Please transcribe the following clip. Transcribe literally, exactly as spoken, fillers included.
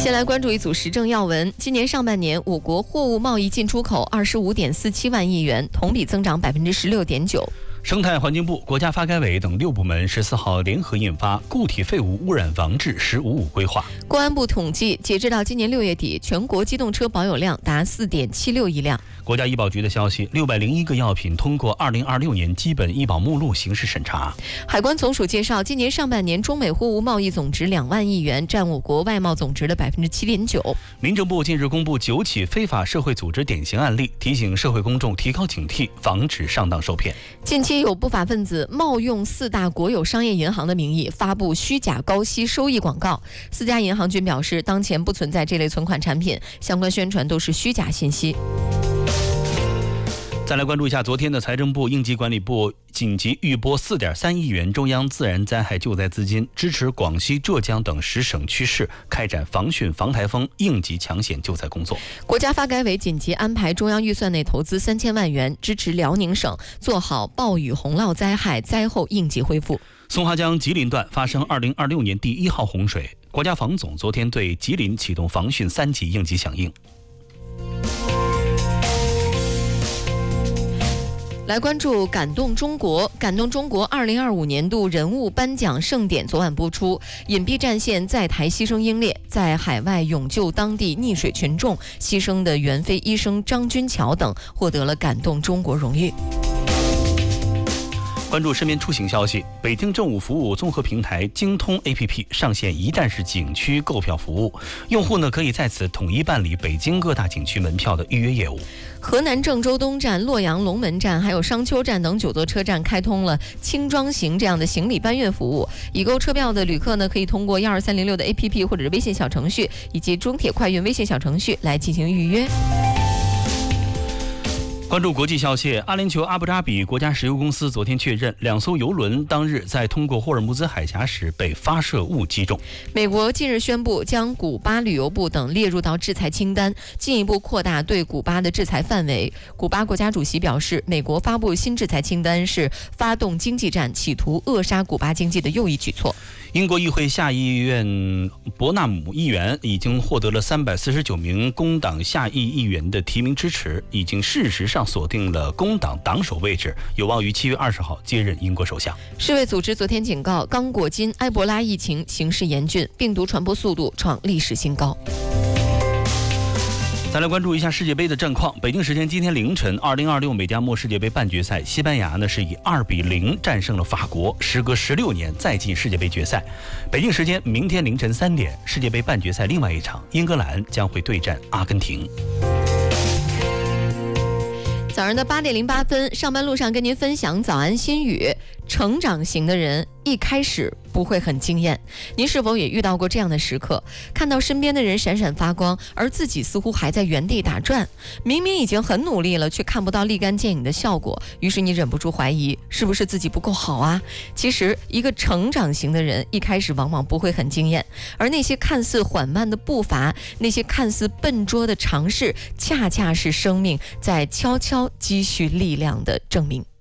先来关注一组时政要闻。今年上半年，我国货物贸易进出口二十五点四七万亿元，同比增长百分之十六点九。 生态环境部、国家发改委等六部门十四号联合印发《固体废物污染防治“十五五”规划》。 公安部统计，截至到今年六月底，全国机动车保有量达四点七六亿辆。 国家医保局的消息，六百零一个药品通过二零二六年基本医保目录形式审查。 海关总署介绍，今年上半年中美货物贸易总值两万亿元，占我国外贸总值的百分之七点九。 民政部近日公布九起非法社会组织典型案例，提醒社会公众提高警惕，防止上当受骗。 近期有不法分子冒用四大国有商业银行的名义发布虚假高息收益广告，四家银行均表示，当前不存在这类存款产品，相关宣传都是虚假信息。 再来关注一下昨天的财政部应急管理部紧急预拨四点三亿元中央自然灾害救灾资金，支持广西、浙江等十省区市开展防汛防台风应急抢险救灾工作。 国家发改委紧急安排中央预算内投资三千万元，支持辽宁省做好暴雨洪涝灾害灾后应急恢复。 松花江吉林段发生二零二六年第一号洪水，国家防总昨天对吉林启动防汛三级应急响应。 来关注感动中国。感动中国二零二五年度人物颁奖盛典昨晚播出，隐蔽战线在台牺牲英烈，在海外勇救当地溺水群众牺牲的援非医生张军桥等获得了感动中国荣誉。 关注身边出行消息，北京政务服务综合平台京通 A P P 上线一站式景区购票服务，用户呢可以在此统一办理北京各大景区门票的预约业务。 河南郑州东站、洛阳龙门站还有商丘站等九座车站开通了轻装行这样的行李搬运服务，已购车票的旅客呢可以通过幺二三零六的 A P P 或者是微信小程序以及中铁快运微信小程序来进行预约。 关注国际消息，阿联酋阿布扎比国家石油公司昨天确认，两艘油轮当日在通过霍尔木兹海峡时被发射物击中。 美国近日宣布将古巴旅游部等列入到制裁清单，进一步扩大对古巴的制裁范围。古巴国家主席表示，美国发布新制裁清单是发动经济战，企图扼杀古巴经济的又一举措。 英国议会下议院伯纳姆议员已经获得了三百四十九名工党下议议员的提名支持，已经事实上锁定了工党党首位置，有望于七月二十号接任英国首相。 世卫组织昨天警告，刚果金埃博拉疫情形势严峻，病毒传播速度创历史新高。 再来关注一下世界杯的战况。北京时间今天凌晨，二零二六美加墨世界杯半决赛，西班牙呢是以二比零战胜了法国，时隔十六年再进世界杯决赛。北京时间明天凌晨三点，世界杯半决赛另外一场，英格兰将会对战阿根廷。 早上的八点零八分，上班路上跟您分享早安心语。成长型的人一开始不会很惊艳，您是否也遇到过这样的时刻？看到身边的人闪闪发光，而自己似乎还在原地打转，明明已经很努力了，却看不到立竿见影的效果，于是你忍不住怀疑，是不是自己不够好啊？其实，一个成长型的人一开始往往不会很惊艳，而那些看似缓慢的步伐，那些看似笨拙的尝试，恰恰是生命在悄悄积蓄力量的证明。